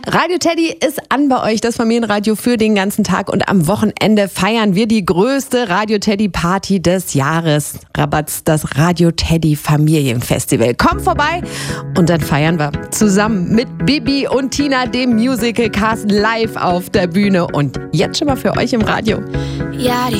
Radio Teddy ist an bei euch, das Familienradio für den ganzen Tag. Und am Wochenende feiern wir die größte Radio Teddy Party des Jahres. Rabatz, das Radio Teddy Familienfestival. Kommt vorbei und dann feiern wir zusammen mit Bibi und Tina, dem Musical-Cast, live auf der Bühne. Und jetzt schon mal für euch im Radio. Ja,